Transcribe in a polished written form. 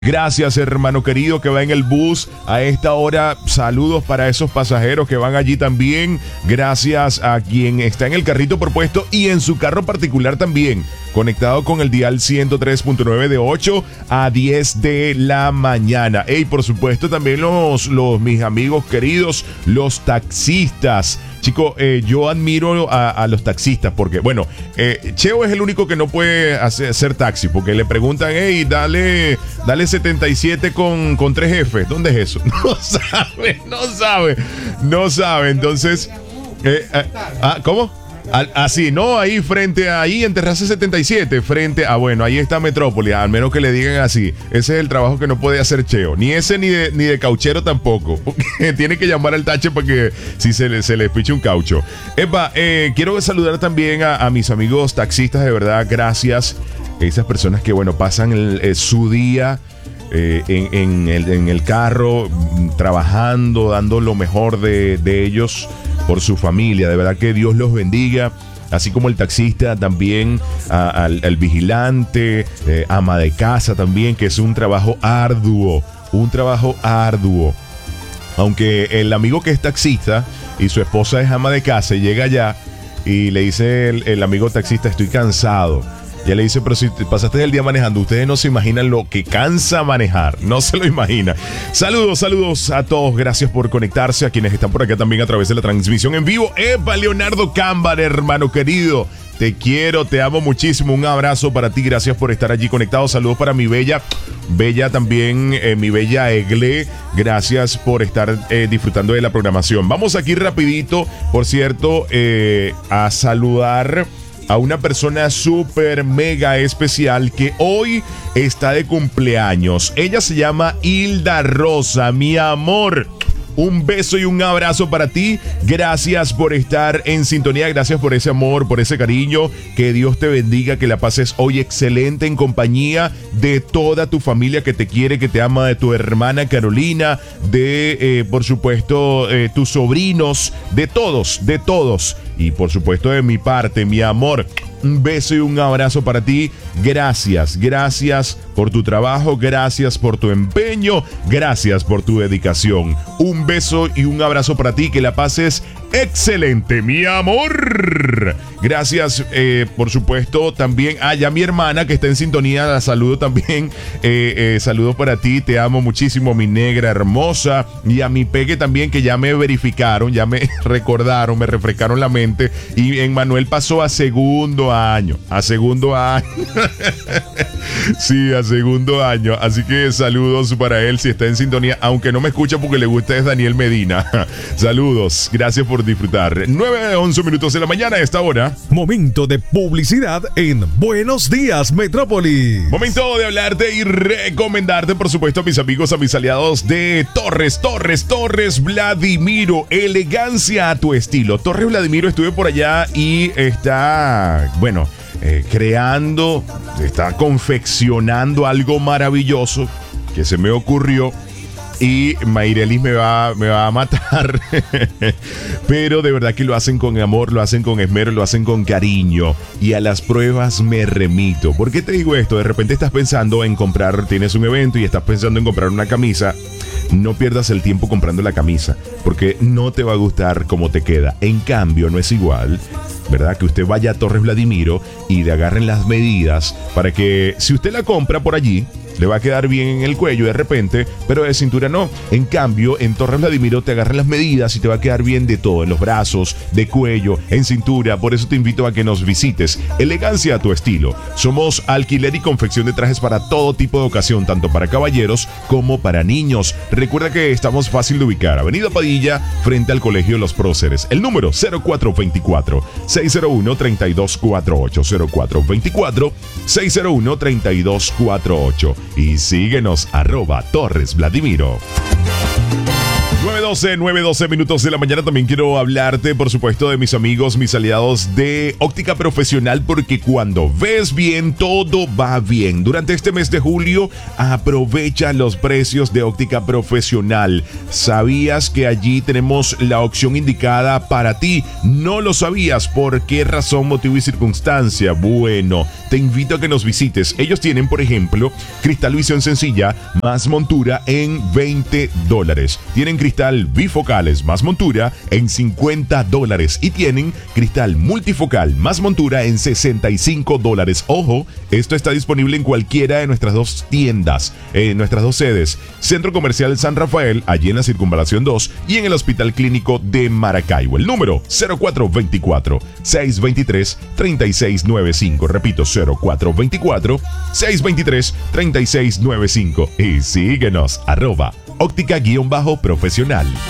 Gracias, hermano querido, que va en el bus a esta hora. Saludos para esos pasajeros que van allí también. Gracias a quien está en el carrito propuesto y en su carro particular también. Conectado con el dial 103.9 de 8 a 10 de la mañana. Y por supuesto también mis amigos queridos, los taxistas. Chico, yo admiro a los taxistas porque, bueno, Cheo es el único que no puede hacer taxi porque le preguntan, hey, dale 77 con 3 jefes. ¿Dónde es eso? No sabe. Entonces, ¿cómo? Así, no, ahí en Terraza 77, bueno, ahí está Metrópolis, al menos que le digan así. Ese es el trabajo que no puede hacer Cheo, ni ese ni de cauchero tampoco, porque tiene que llamar al tache para que si se le piche un caucho. Quiero saludar también a mis amigos taxistas, de verdad, gracias. Esas personas que, bueno, pasan su día en el carro, trabajando, dando lo mejor de ellos por su familia. De verdad que Dios los bendiga, así como el taxista, también al vigilante, ama de casa también, que es un trabajo arduo. Aunque el amigo que es taxista y su esposa es ama de casa y llega allá y le dice el amigo taxista, estoy cansado. Ya le dice, pero si te pasaste el día manejando, ustedes no se imaginan lo que cansa manejar, no se lo imagina. Saludos a todos, gracias por conectarse, a quienes están por acá también a través de la transmisión en vivo. Leonardo Cámbar, hermano querido, te quiero, te amo muchísimo, un abrazo para ti, gracias por estar allí conectado. Saludos para mi bella también, mi bella Egle, gracias por estar disfrutando de la programación. Vamos aquí rapidito, por cierto, a saludar a una persona súper mega especial que hoy está de cumpleaños. Ella se llama Hilda Rosa, mi amor. Un beso y un abrazo para ti. Gracias por estar en sintonía. Gracias por ese amor, por ese cariño. Que Dios te bendiga, que la pases hoy excelente en compañía de toda tu familia que te quiere, que te ama, de tu hermana Carolina, de, por supuesto, tus sobrinos, de todos. Y por supuesto de mi parte, mi amor. Un beso y un abrazo para ti. Gracias por tu trabajo, gracias por tu empeño, gracias por tu dedicación. Un beso y un abrazo para ti, que la pases excelente, mi amor. Gracias, por supuesto, también ya mi hermana que está en sintonía, la saludo también. Saludos para ti, te amo muchísimo, mi negra hermosa. Y a mi peque también, que ya me verificaron, ya me recordaron, me refrescaron la mente. Y Emmanuel pasó a segundo año. Sí, a segundo año. Así que saludos para él si está en sintonía, aunque no me escucha porque le gusta, es Daniel Medina. Saludos, gracias por disfrutar. 9:11 minutos de la mañana a esta hora. Momento de publicidad en Buenos Días, Metrópolis. Momento de hablarte y recomendarte, por supuesto, a mis amigos, a mis aliados de Torres Vladimiro. Elegancia a tu estilo. Torres Vladimiro, estuve por allá y está, bueno, está confeccionando algo maravilloso que se me ocurrió. Y Mayrelis me va a matar. Pero de verdad que lo hacen con amor, lo hacen con esmero, lo hacen con cariño. Y a las pruebas me remito. ¿Por qué te digo esto? De repente estás pensando en comprar, tienes un evento y estás pensando en comprar una camisa. No pierdas el tiempo comprando la camisa, porque no te va a gustar cómo te queda. En cambio, no es igual, ¿verdad? Que usted vaya a Torres Vladimiro y le agarren las medidas para que, si usted la compra por allí, le va a quedar bien en el cuello de repente, pero de cintura no. En cambio, en Torres Vladimiro te agarran las medidas y te va a quedar bien de todo, en los brazos, de cuello, en cintura. Por eso te invito a que nos visites. Elegancia a tu estilo. Somos alquiler y confección de trajes para todo tipo de ocasión, tanto para caballeros como para niños. Recuerda que estamos fácil de ubicar. Avenida Padilla, frente al Colegio Los Próceres. El número 0424-601-3248. 0424-601-3248. Y síguenos @Torres Vladimiro. 9:12 minutos de la mañana. También quiero hablarte, por supuesto, de mis amigos, mis aliados de Óptica Profesional, porque cuando ves bien, todo va bien. Durante este mes de julio, aprovecha los precios de Óptica Profesional. ¿Sabías que allí tenemos la opción indicada para ti? ¿No lo sabías? ¿Por qué razón, motivo y circunstancia? Bueno, te invito a que nos visites. Ellos tienen, por ejemplo, cristal visión sencilla más montura en $20. Tienen cristal bifocales más montura en $50 y tienen cristal multifocal más montura en $65. Ojo, esto está disponible en cualquiera de nuestras dos tiendas, en nuestras dos sedes, Centro Comercial San Rafael, allí en la Circunvalación 2, y en el Hospital Clínico de Maracaibo. El número 0424-623-3695. Repito, 0424-623-3695. Y síguenos, @óptica-profesional.